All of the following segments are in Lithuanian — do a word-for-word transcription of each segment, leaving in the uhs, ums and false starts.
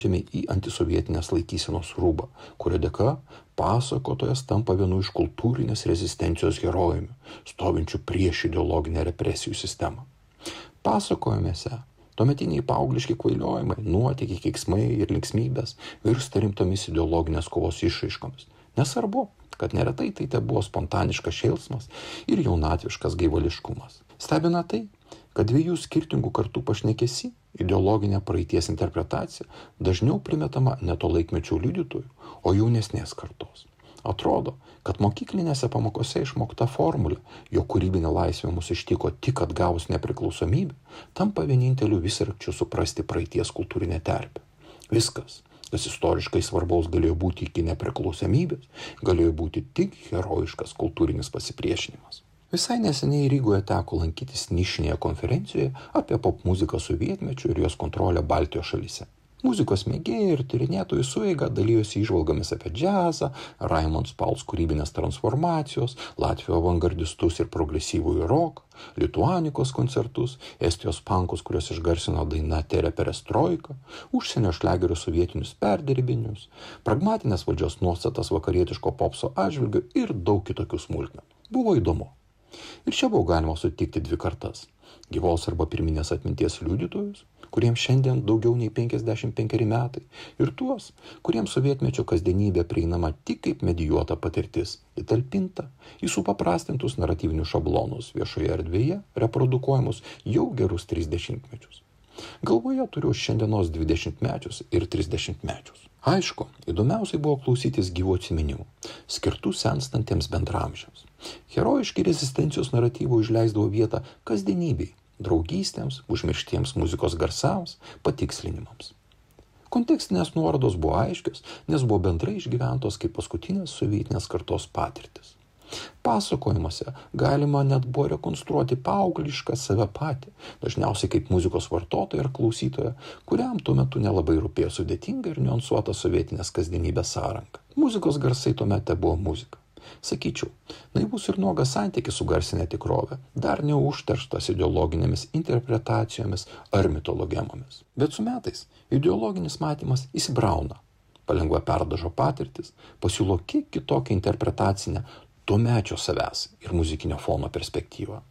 į antisovietinės laikysenos rūbą, kurio dėka pasakotojas tampa vienu iš kultūrinės rezistencijos herojumi, stovinčių prieš ideologinę represijų sistemą. Pasakojimėse tuometiniai paaugliški kvailiojimai, nuotykiai, keiksmai ir linksmybės virsta rimtomis ideologinės kovos išraiškomis. Nesvarbu, kad neretai tai te buvo spontaniškas šėlsmas ir jaunatviškas gaivališkumas. Stebina tai, kad dviejų skirtingų kartų pašnekesy, ideologinė praeities interpretacija dažniau primetama ne to laikmečio liudytojų, o jaunesnės kartos. Atrodo, kad mokyklinėse pamokose išmokta formulė, jo kūrybinė laisvė mus ištiko tik atgavus nepriklausomybę, tampa vieninteliu visrakčiu suprasti praeities kultūrinę terpę. Viskas, kas istoriškai svarbaus galėjo būti iki nepriklausomybės, galėjo būti tik herojiškas kultūrinis pasipriešinimas. Visai neseniai Rygoje teko lankytis nišinėje konferencijoje apie popmuziką sovietmečiu ir jos kontrolę Baltijos šalyse. Muzikos mėgėjai ir tyrinėtojų sueiga dalijosi įžvalgomis apie džiazą, Raimond Pauls kūrybinės transformacijos, Latvijos avangardistus ir progresyvųjų rock, Lituanikos koncertus, Estijos pankus, kurios išgarsino daina Tere Perestroika, užsienio šlegerių sovietinius perdirbinius, pragmatinės valdžios nuostatas vakarietiško popso atžvilgiu ir daug kitokių smulkmenų. Buvo įdomu. Ir čia buvo galima sutikti dvi kartas. Gyvos arba pirminės atminties liudytojus, kuriems šiandien daugiau nei penkiasdešimt penkeri metai, ir tuos, kuriems sovietmečio kasdienybė prieinama tik kaip medijuota patirtis, įtalpinta į supaprastintus naratyvinius šablonus viešoje erdvėje, reprodukuojamus jau gerus tris dešimtmečius. Galvoje turiu šiandienos dvidešimtmečius ir trisdešimtmečius. Aišku, įdomiausiai buvo klausytis gyvų atsiminimų, skirtų senstantiems bendramžiams. Herojiški rezistencijos naratyvų išleisdavo vietą kasdienybei, draugystėms, užmirštiems muzikos garsams, patikslinimams. Kontekstinės nuorodos buvo aiškios, nes buvo bendrai išgyventos kaip paskutinės sovietinės kartos patirtis. Pasakojimuose galima net buvo rekonstruoti paauglišką save patį, dažniausiai kaip muzikos vartotoją ir klausytoją, kuriam tuo metu nelabai rūpėjo sudėtinga ir niuansuota sovietinės kasdienybės sąranga. Muzikos garsai tuomet buvo muzika. Sakyčiau, naivus ir nuogas santykis su garsinė tikrovė, dar neužterštas ideologinėmis interpretacijomis ar mitologemomis. Bet su metais ideologinis matymas įsibrauna, palengva perdažo patirtis, pasiūlo kiek kitokią interpretacinę tuomečio savęs ir muzikinio fono perspektyvą.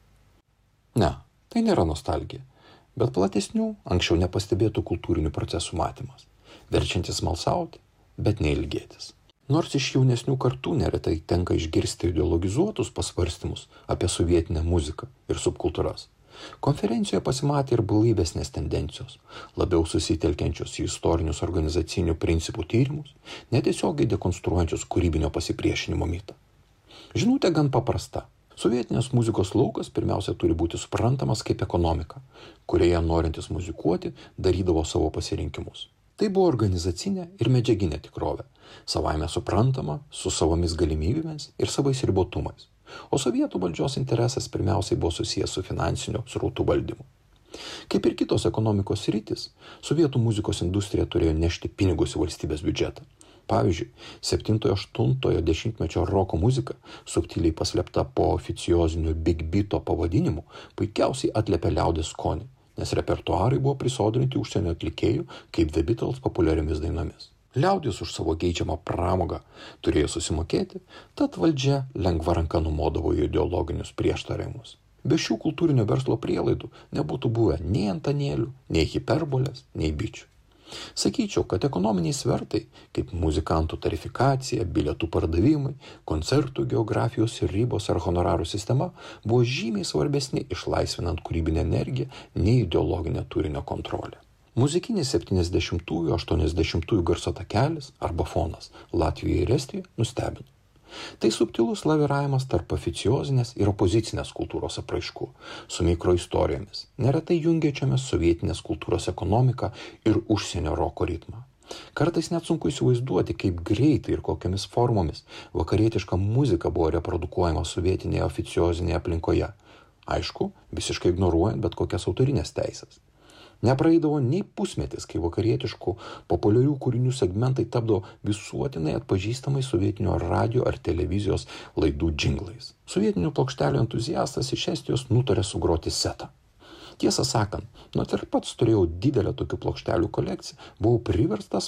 Ne, tai nėra nostalgija, bet platesnių, anksčiau nepastebėtų kultūrinių procesų matymas, verčiantis smalsauti, bet neilgėtis. Nors iš jaunesnių kartų neretai tenka išgirsti ideologizuotus pasvarstymus apie sovietinę muziką ir subkultūras. Konferencijoje pasimatė ir blaivesnės tendencijos, labiau susitelkiančios į istorinius organizacinių principų tyrimus, netiesiogiai dekonstruojančios kūrybinio pasipriešinimo mitą. Žinutė gan paprasta. Sovietinės muzikos laukas pirmiausia turi būti suprantamas kaip ekonomika, kurioje norintis muzikuoti darydavo savo pasirinkimus. Tai buvo organizacinė ir medžiaginė tikrovė, savaime suprantama, su savomis galimybėmis ir savais ribotumais. O sovietų valdžios interesas pirmiausiai buvo susijęs su finansiniu srautų valdymu. Kaip ir kitos ekonomikos sritys, sovietų muzikos industrija turėjo nešti pinigus į valstybės biudžetą. Pavyzdžiui, septintojo aštuntojo dešimtmečio roko muzika, subtiliai paslėpta po oficioziniu Big Beato pavadinimu, puikiausiai atliepia liaudies skonį, nes repertuarai buvo prisodrinti užsienio atlikėjų kaip The Beatles populiariomis dainomis. Liaudis už savo geidžiamą pramogą turėjo susimokėti, tad valdžia lengva ranka numodavo į ideologinius prieštaravimus. Be šių kultūrinio verslo prielaidų nebūtų buvę nei antanėlių, nei hiperbolės, nei bičių. Sakyčiau, kad ekonominiai svertai, kaip muzikantų tarifikacija, bilietų pardavimai, koncertų geografijos ir ribos ar honorarų sistema, buvo žymiai svarbesni išlaisvinant kūrybinę energiją nei ideologinę turinio kontrolę. Muzikinis septyniasdešimtųjų aštuoniasdešimtųjų garso takelis arba fonas Latvijoje ir Estijoje nustebino. Tai subtilus laviravimas tarp oficiozinės ir opozicinės kultūros apraiškų, su mikroistorijomis, neretai jungiačiamis sovietinės kultūros ekonomiką ir užsienio roko ritmą. Kartais net sunku įsivaizduoti, kaip greitai ir kokiamis formomis vakarietiška muzika buvo reprodukuojama sovietinėje oficiozinėje aplinkoje, aišku, visiškai ignoruojant bet kokias autorinės teisės. Nepraeidavo nei pusmetis, kai vakarietiškų populiarių kūrinių segmentai tapdavo visuotinai atpažįstamai sovietinio radio ar televizijos laidų džinglais. Sovietinių plokštelių entuziastas iš Estijos nutarė sugroti setą. Tiesą sakant, nors ir pats turėjau didelę tokių plokštelių kolekciją, buvau priverstas